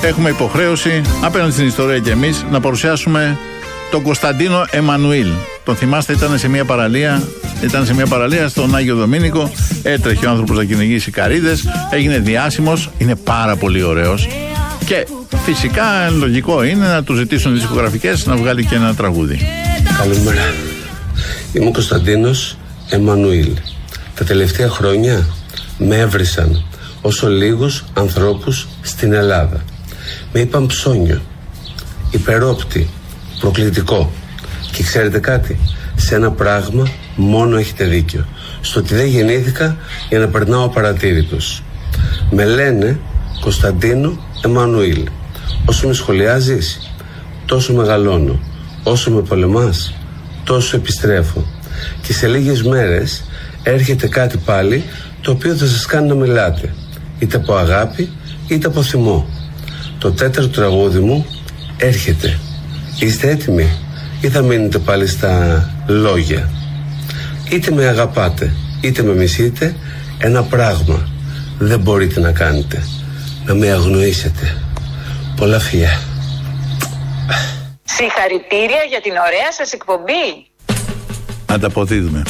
έχουμε υποχρέωση απέναντι στην ιστορία και εμείς να παρουσιάσουμε τον Κωνσταντίνο Εμμανουήλ. Τον θυμάστε, ήταν σε μια παραλία στον Άγιο Δομήνικο. Έτρεχε ο άνθρωπος να κυνηγήσει καρύδες. Έγινε διάσημος. Είναι πάρα πολύ ωραίος. Και φυσικά λογικό είναι να του ζητήσουν δισκογραφικές να βγάλει και ένα τραγούδι. Καλημέρα. Είμαι ο Κωνσταντίνος Εμμανουήλ. Τα τελευταία χρόνια με έβρισαν όσο λίγους ανθρώπους στην Ελλάδα. Με είπαν ψώνιο, υπερόπτη, προκλητικό. Και ξέρετε κάτι, σε ένα πράγμα μόνο έχετε δίκιο. Στο ότι δεν γεννήθηκα για να περνάω απαρατήρητος. Με λένε Κωνσταντίνο Εμμανουήλ. Όσο με σχολιάζεις, τόσο μεγαλώνω. Όσο με πολεμάς, τόσο επιστρέφω. Και σε λίγες μέρες έρχεται κάτι πάλι το οποίο θα σας κάνει να μιλάτε. Είτε από αγάπη είτε από θυμό. Το τέταρτο τραγούδι μου έρχεται. Είστε έτοιμοι ή θα μείνετε πάλι στα λόγια? Είτε με αγαπάτε είτε με μισείτε, ένα πράγμα δεν μπορείτε να κάνετε: να με αγνοήσετε. Πολλά φιλιά. Συγχαρητήρια για την ωραία σας εκπομπή. Ανταποδίδουμε.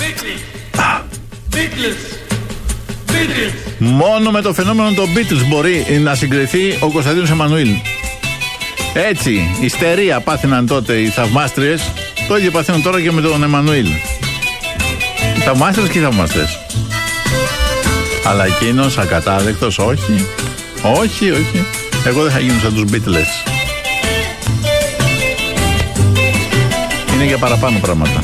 Μόνο με το φαινόμενο των Beatles μπορεί να συγκριθεί ο Κωνσταντίνος Εμμανουήλ. Έτσι, ιστερία πάθηναν τότε οι θαυμάστριες, το ίδιο παθαίνουν τώρα και με τον Εμμανουήλ. Οι θαυμάστριες και οι θαυμαστές. Αλλά εκείνος ακατάδεκτος, όχι. Εγώ δεν θα γίνω σαν τους Beatles. Είναι για παραπάνω πράγματα.